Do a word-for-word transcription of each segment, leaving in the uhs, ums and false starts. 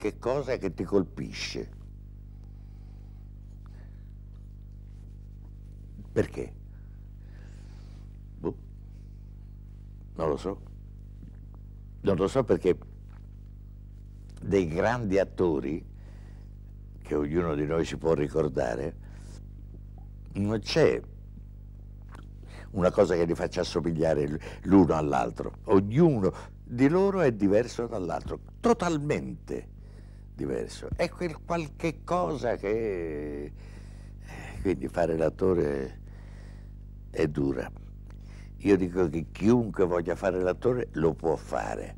qualche cosa che ti colpisce. Perché? Boh. Non lo so. Non lo so perché dei grandi attori che ognuno di noi si può ricordare, non c'è una cosa che li faccia assomigliare l'uno all'altro. Ognuno di loro è diverso dall'altro, totalmente diverso. È quel qualche cosa che... Quindi fare l'attore è dura. Io dico che chiunque voglia fare l'attore lo può fare.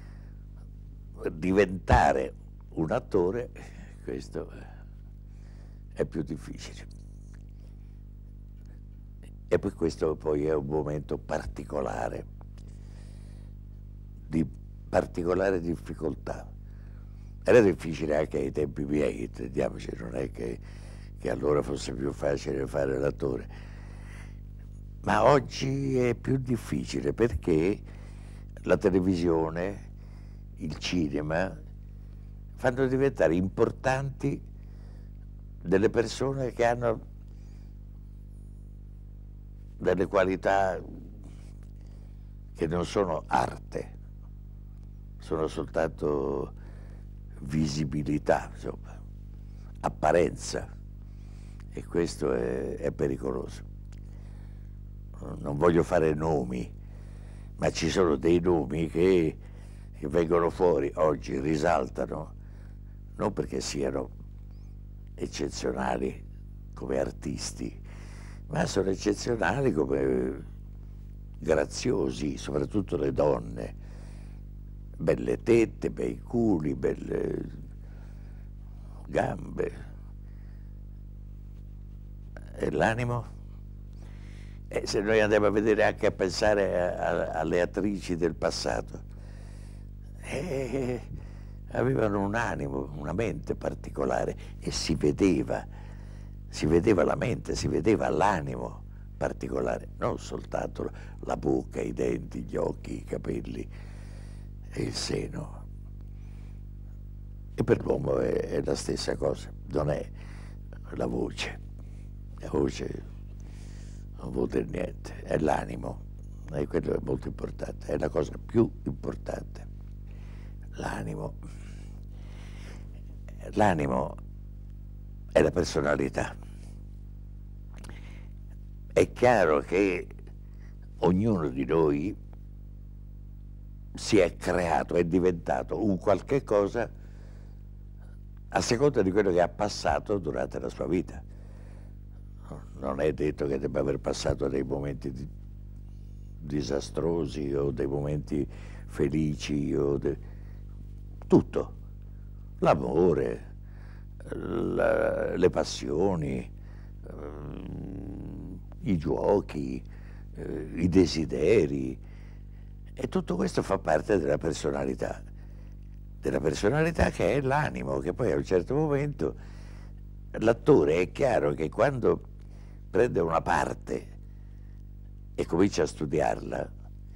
Diventare un attore, questo è più difficile. E poi questo poi è un momento particolare, di particolare difficoltà. Era difficile anche ai tempi miei, intendiamoci, non è che, che allora fosse più facile fare l'attore. Ma oggi è più difficile perché la televisione, il cinema, fanno diventare importanti delle persone che hanno delle qualità che non sono arte, sono soltanto visibilità, insomma, apparenza, e questo è, è pericoloso. Non voglio fare nomi, ma ci sono dei nomi che, che vengono fuori oggi, risaltano, non perché siano eccezionali come artisti, ma sono eccezionali come graziosi, soprattutto le donne, belle tette, bei culi, belle gambe. E l'animo? E se noi andiamo a vedere anche a pensare a, a, alle attrici del passato, eh, avevano un animo, una mente particolare e si vedeva, si vedeva la mente, si vedeva l'animo particolare, non soltanto la bocca, i denti, gli occhi, i capelli e il seno. E per l'uomo è, è la stessa cosa, non è la voce, la voce non vuol dire niente, è l'animo, e quello è molto importante, è la cosa più importante, l'animo. L'animo è la personalità. È chiaro che ognuno di noi si è creato, è diventato un qualche cosa a seconda di quello che ha passato durante la sua vita. Non è detto che debba aver passato dei momenti di, disastrosi o dei momenti felici o de, tutto, l'amore, la, le passioni, eh, i giochi, eh, i desideri, e tutto questo fa parte della personalità, della personalità che è l'animo, che poi a un certo momento l'attore è chiaro che quando prende una parte e comincia a studiarla,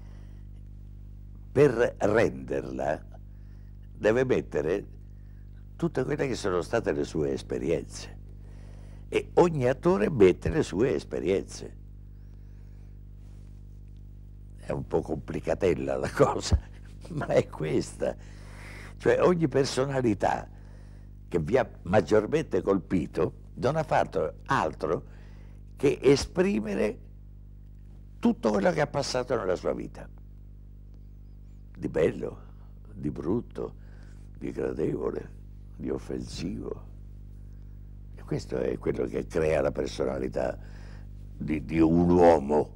per renderla deve mettere tutte quelle che sono state le sue esperienze, e ogni attore mette le sue esperienze. È un po' complicatella la cosa, ma è questa. Cioè ogni personalità che vi ha maggiormente colpito non ha fatto altro che esprimere tutto quello che ha passato nella sua vita, di bello, di brutto, di gradevole, di offensivo. E questo è quello che crea la personalità di, di un uomo.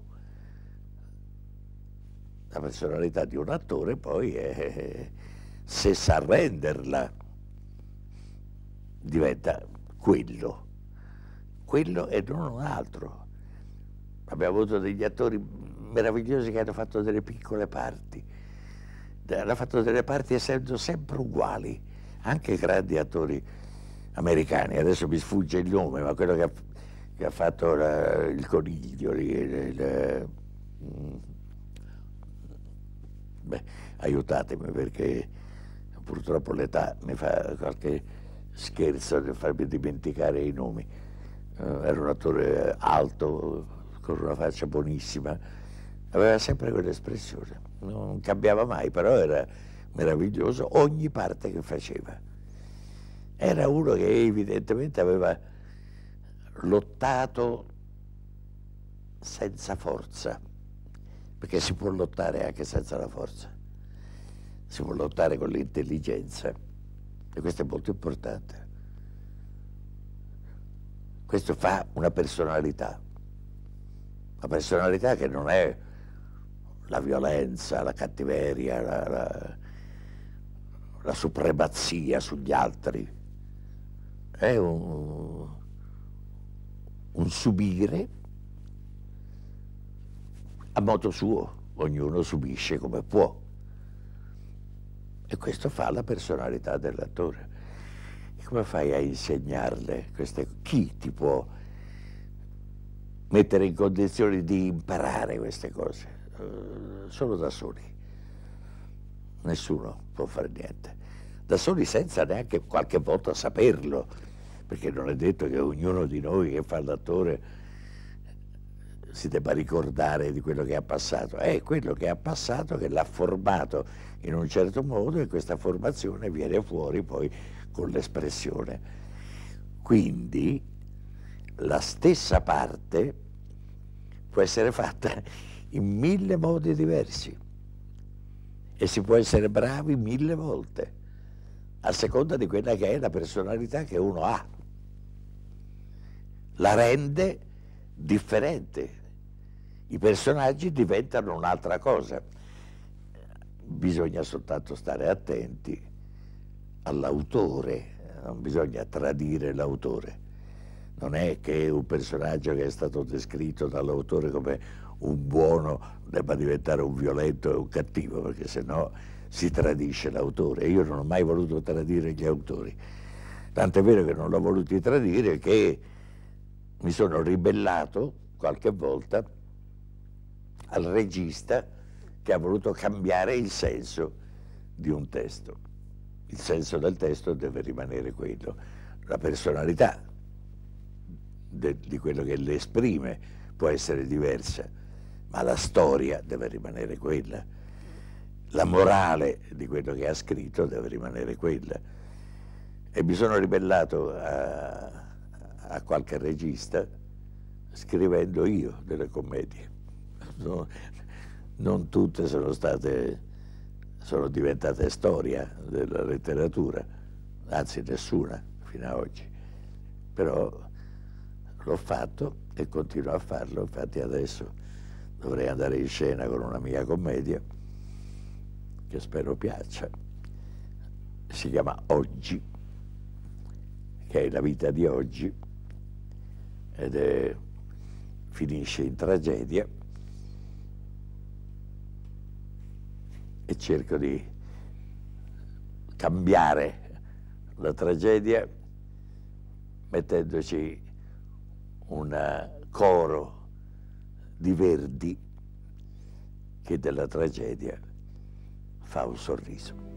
La personalità di un attore poi è, se sa renderla, diventa quello. Quello e non un altro. Abbiamo avuto degli attori meravigliosi che hanno fatto delle piccole parti, hanno fatto delle parti essendo sempre uguali, anche grandi attori americani. Adesso mi sfugge il nome, ma quello che ha, che ha fatto la, il coniglio, il, il, beh, aiutatemi perché purtroppo l'età mi fa qualche scherzo nel farmi dimenticare i nomi. Uh, era un attore alto, con una faccia buonissima, aveva sempre quell'espressione, non cambiava mai, però era meraviglioso ogni parte che faceva. Era uno che evidentemente aveva lottato senza forza, perché si può lottare anche senza la forza, si può lottare con l'intelligenza, e questo è molto importante. Questo fa una personalità, una personalità che non è la violenza, la cattiveria, la, la, la supremazia sugli altri, è un, un subire a modo suo, ognuno subisce come può, e questo fa la personalità dell'attore. Come fai a insegnarle queste? Chi ti può mettere in condizioni di imparare queste cose? Uh, solo da soli. Nessuno può fare niente. Da soli, senza neanche qualche volta saperlo, perché non è detto che ognuno di noi che fa l'attore si debba ricordare di quello che ha passato. È quello che ha passato che l'ha formato in un certo modo, e questa formazione viene fuori poi con l'espressione. Quindi la stessa parte può essere fatta in mille modi diversi e si può essere bravi mille volte a seconda di quella che è la personalità che uno ha, la rende differente. I personaggi diventano un'altra cosa, bisogna soltanto stare attenti all'autore, non bisogna tradire l'autore. Non è che un personaggio che è stato descritto dall'autore come un buono debba diventare un violento e un cattivo, perché sennò si tradisce l'autore. Io non ho mai voluto tradire gli autori, tant'è vero che non l'ho voluti tradire, che mi sono ribellato qualche volta al regista che ha voluto cambiare il senso di un testo. Il senso del testo deve rimanere quello, la personalità de, di quello che le esprime può essere diversa, ma la storia deve rimanere quella, la morale di quello che ha scritto deve rimanere quella. E mi sono ribellato a, a qualche regista scrivendo io delle commedie. No, non tutte sono state, sono diventate storia della letteratura, anzi nessuna fino ad oggi, però l'ho fatto e continuo a farlo. Infatti adesso dovrei andare in scena con una mia commedia che spero piaccia, si chiama Oggi, che è la vita di oggi, ed è, finisce in tragedia, e cerco di cambiare la tragedia mettendoci un coro di Verdi che della tragedia fa un sorriso.